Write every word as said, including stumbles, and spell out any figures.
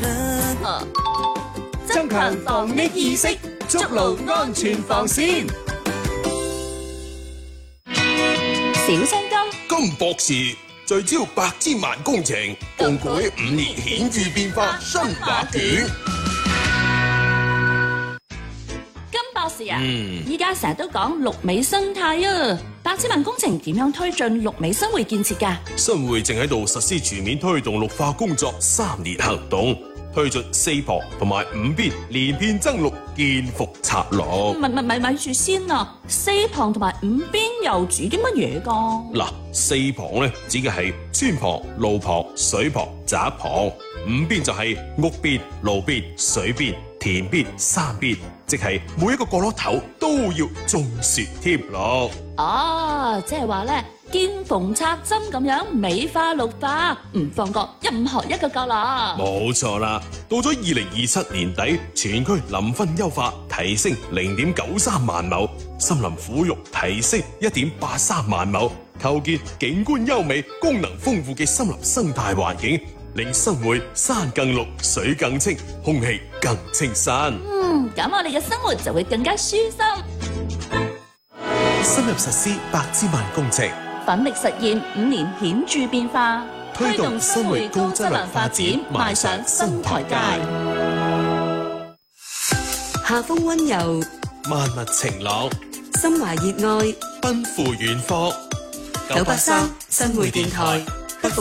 出。 啊、 增強防疫意識，築牢安全防線。 小青金金博士聚焦百千萬工程，共舉五年顯著變化新畫卷。 金博士啊， 嗯， 依家成日都講綠美生態啊，百千萬工程點樣推進綠美生匯建設㗎？ 新會正喺度實施全面推動綠化工作三年行動，推進四旁同埋五邊連片增綠建復拆綠。 咪咪咪咪住先啊！四旁同埋五邊又指啲乜嘢㗎？ 嗱，四旁咧指嘅係村旁、路旁、水旁、宅旁；五邊就係屋邊、路邊、水邊、田邊、山邊，即係每一個角落頭都要種樹添綠。 哦，即係話咧，見縫插針咁樣美化綠化，唔放過任何一個角落。 冇錯啦，到咗二零二七年底，全區林分優化提升零點九三萬畝，森林撫育提升一點八三萬畝，構建景觀優美、功能豐富嘅森林生態環境，令生活山更綠、水更清、空氣更清新。 嗯，咁我哋嘅生活就會更加舒心。 深入實施百千萬工程， 奮力實現五年顯著變化， 推動生活高質量發展邁上新台階。 夏風溫柔， 萬物晴朗， 心懷熱愛， 奔赴遠方。 九八三新會電台。